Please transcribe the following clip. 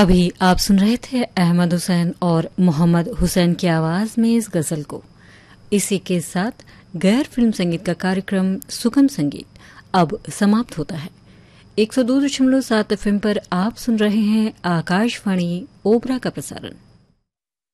अभी आप सुन रहे थे अहमद हुसैन और मोहम्मद हुसैन की आवाज में इस गजल को। इसी के साथ गैर फिल्म संगीत का कार्यक्रम सुगम संगीत अब समाप्त होता है। 102.7 एफएम पर आप सुन रहे हैं आकाशवाणी ओबरा का प्रसारण।